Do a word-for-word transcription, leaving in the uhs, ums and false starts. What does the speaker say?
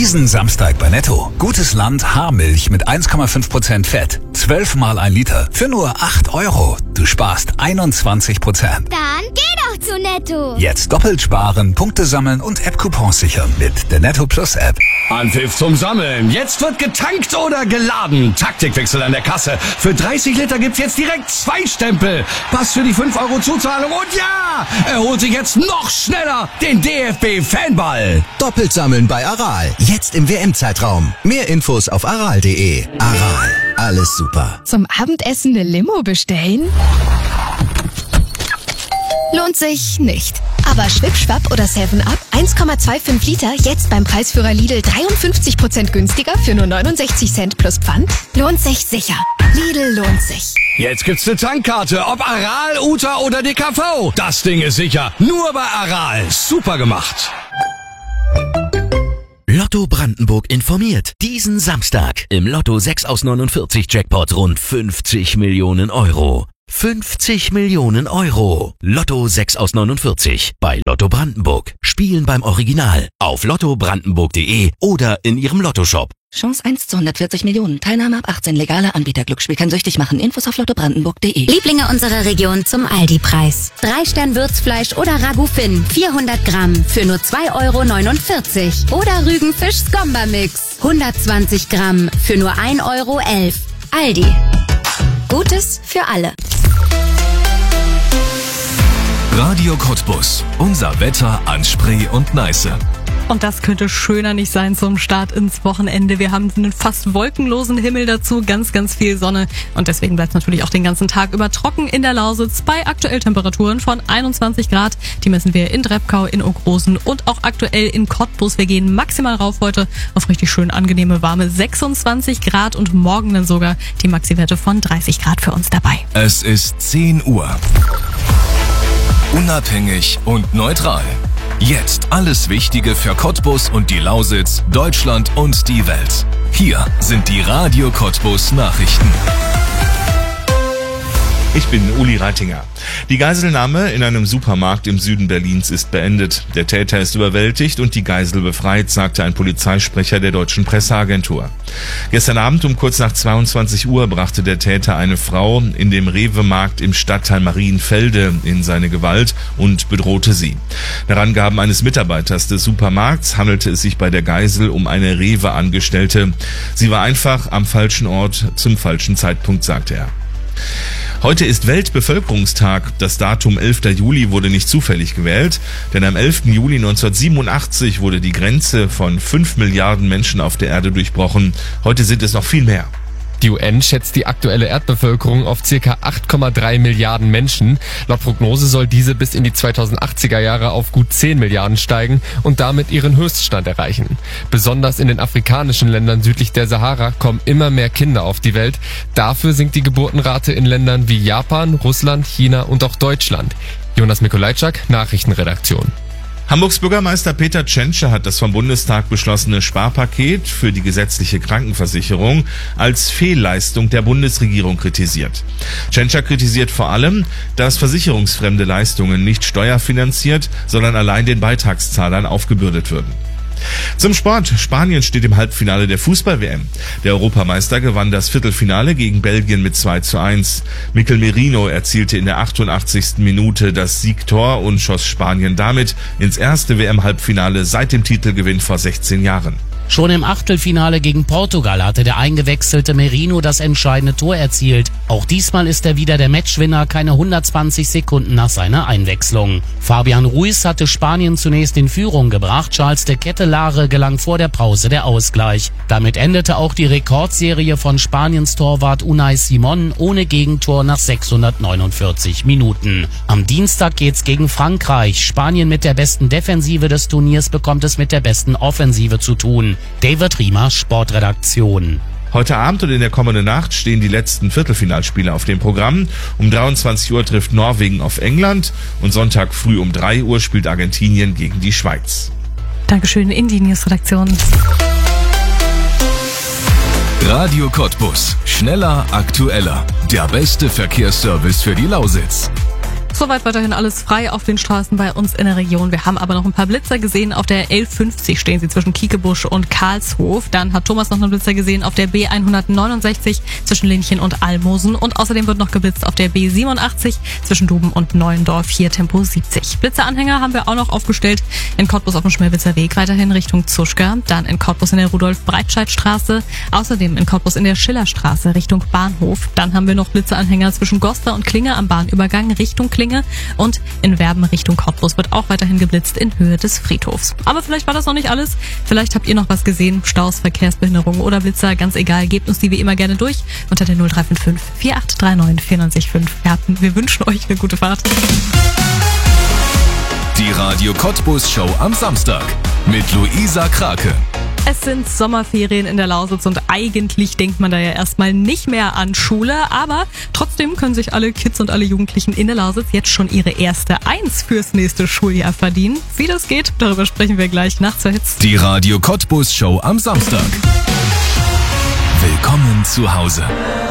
Diesen Samstag bei Netto. Gutes Land Haarmilch mit eins Komma fünf Prozent Fett. zwölf mal ein Liter für nur acht Euro. Du sparst einundzwanzig Prozent. Dann geh doch zu Netto. Jetzt doppelt sparen, Punkte sammeln und App-Coupons sichern mit der Netto Plus App. Anpfiff zum Sammeln. Jetzt wird getankt oder geladen. Taktikwechsel an der Kasse. Für dreißig Liter gibt's jetzt direkt zwei Stempel. Pass für die fünf Euro Zuzahlung und ja, er holt sich jetzt noch schneller den D F B-Fanball. Doppelt sammeln bei Aral. Jetzt im W M-Zeitraum. Mehr Infos auf aral punkt de. Aral. Alles super. Zum Abendessen eine Limo bestellen? Lohnt sich nicht. Aber Schwipschwapp oder seven up, eins Komma fünfundzwanzig Liter, jetzt beim Preisführer Lidl dreiundfünfzig Prozent günstiger für nur neunundsechzig Cent plus Pfand? Lohnt sich sicher. Lidl lohnt sich. Jetzt gibt's eine Tankkarte, ob Aral, Uta oder D K V. Das Ding ist sicher. Nur bei Aral. Super gemacht. Lotto Brandenburg informiert. Diesen Samstag im Lotto sechs aus neunundvierzig Jackpot rund fünfzig Millionen Euro. fünfzig Millionen Euro. Lotto sechs aus neunundvierzig bei Lotto Brandenburg. Spielen beim Original auf lotto brandenburg punkt de oder in ihrem Lottoshop. Chance eins zu hundertvierzig Millionen. Teilnahme ab achtzehn. Legale Anbieter. Glücksspiel kann süchtig machen. Infos auf lotto brandenburg punkt de. Lieblinge unserer Region zum Aldi-Preis. Drei Stern Würzfleisch oder Ragout Finn. vierhundert Gramm für nur zwei Euro neunundvierzig. Oder Rügenfisch Skomba-Mix. hundertzwanzig Gramm für nur ein Euro elf. Aldi. Gutes für alle. Radio Cottbus. Unser Wetter an Spree und Neiße. Und das könnte schöner nicht sein zum Start ins Wochenende. Wir haben einen fast wolkenlosen Himmel dazu, ganz, ganz viel Sonne. Und deswegen bleibt es natürlich auch den ganzen Tag über trocken in der Lausitz bei aktuell Temperaturen von einundzwanzig Grad. Die messen wir in Drebkau, in Ogrosen und auch aktuell in Cottbus. Wir gehen maximal rauf heute auf richtig schön angenehme, warme sechsundzwanzig Grad und morgen dann sogar die Maxi-Werte von dreißig Grad für uns dabei. Es ist zehn Uhr. Unabhängig und neutral. Jetzt alles Wichtige für Cottbus und die Lausitz, Deutschland und die Welt. Hier sind die Radio Cottbus Nachrichten. Ich bin Uli Reitinger. Die Geiselnahme in einem Supermarkt im Süden Berlins ist beendet. Der Täter ist überwältigt und die Geisel befreit, sagte ein Polizeisprecher der deutschen Presseagentur. Gestern Abend um kurz nach zweiundzwanzig Uhr brachte der Täter eine Frau in dem Rewe-Markt im Stadtteil Marienfelde in seine Gewalt und bedrohte sie. Nach Angaben eines Mitarbeiters des Supermarkts handelte es sich bei der Geisel um eine Rewe-Angestellte. Sie war einfach am falschen Ort zum falschen Zeitpunkt, sagte er. Heute ist Weltbevölkerungstag. Das Datum elfter Juli wurde nicht zufällig gewählt, denn am elften Juli neunzehnhundertsiebenundachtzig wurde die Grenze von fünf Milliarden Menschen auf der Erde durchbrochen. Heute sind es noch viel mehr. Die U N schätzt die aktuelle Erdbevölkerung auf ca. acht Komma drei Milliarden Menschen. Laut Prognose soll diese bis in die zweitausendachtziger Jahre auf gut zehn Milliarden steigen und damit ihren Höchststand erreichen. Besonders in den afrikanischen Ländern südlich der Sahara kommen immer mehr Kinder auf die Welt. Dafür sinkt die Geburtenrate in Ländern wie Japan, Russland, China und auch Deutschland. Jonas Mikolajczak, Nachrichtenredaktion. Hamburgs Bürgermeister Peter Tschentscher hat das vom Bundestag beschlossene Sparpaket für die gesetzliche Krankenversicherung als Fehlleistung der Bundesregierung kritisiert. Tschentscher kritisiert vor allem, dass versicherungsfremde Leistungen nicht steuerfinanziert, sondern allein den Beitragszahlern aufgebürdet würden. Zum Sport. Spanien steht im Halbfinale der Fußball-W M. Der Europameister gewann das Viertelfinale gegen Belgien mit zwei zu eins. Mikel Merino erzielte in der achtundachtzigsten Minute das Siegtor und schoss Spanien damit ins erste W M-Halbfinale seit dem Titelgewinn vor sechzehn Jahren. Schon im Achtelfinale gegen Portugal hatte der eingewechselte Merino das entscheidende Tor erzielt. Auch diesmal ist er wieder der Matchwinner, keine hundertzwanzig Sekunden nach seiner Einwechslung. Fabian Ruiz hatte Spanien zunächst in Führung gebracht, Charles de Kettelare gelang vor der Pause der Ausgleich. Damit endete auch die Rekordserie von Spaniens Torwart Unai Simon ohne Gegentor nach sechshundertneunundvierzig Minuten. Am Dienstag geht's gegen Frankreich. Spanien mit der besten Defensive des Turniers bekommt es mit der besten Offensive zu tun. David Riemer, Sportredaktion. Heute Abend und in der kommenden Nacht stehen die letzten Viertelfinalspiele auf dem Programm. Um dreiundzwanzig Uhr trifft Norwegen auf England und Sonntag früh um drei Uhr spielt Argentinien gegen die Schweiz. Dankeschön, Indie News Redaktion. Radio Cottbus. Schneller, aktueller. Der beste Verkehrsservice für die Lausitz. Soweit weiterhin alles frei auf den Straßen bei uns in der Region. Wir haben aber noch ein paar Blitzer gesehen. Auf der L fünfzig stehen sie zwischen Kiekebusch und Karlshof. Dann hat Thomas noch einen Blitzer gesehen auf der B hundertneunundsechzig zwischen Linchen und Almosen. Und außerdem wird noch geblitzt auf der B siebenundachtzig zwischen Duben und Neuendorf, hier Tempo siebzig. Blitzeranhänger haben wir auch noch aufgestellt in Cottbus auf dem Schmelwitzer Weg, weiterhin Richtung Zuschka. Dann in Cottbus in der Rudolf-Breitscheid-Straße. Außerdem in Cottbus in der Schillerstraße Richtung Bahnhof. Dann haben wir noch Blitzeranhänger zwischen Goster und Klinge am Bahnübergang Richtung Klinge. Und in Werben Richtung Cottbus wird auch weiterhin geblitzt in Höhe des Friedhofs. Aber vielleicht war das noch nicht alles. Vielleicht habt ihr noch was gesehen. Staus, Verkehrsbehinderungen oder Blitzer, ganz egal. Gebt uns die wie immer gerne durch unter der null drei fünf fünf vier acht drei neun vier neun fünf. Ja, wir wünschen euch eine gute Fahrt. Die Radio Cottbus Show am Samstag mit Luisa Krake. Es sind Sommerferien in der Lausitz und eigentlich denkt man da ja erstmal nicht mehr an Schule, aber trotzdem können sich alle Kids und alle Jugendlichen in der Lausitz jetzt schon ihre erste Eins fürs nächste Schuljahr verdienen. Wie das geht, darüber sprechen wir gleich nach zur Hitz. Die Radio Cottbus Show am Samstag. Willkommen zu Hause.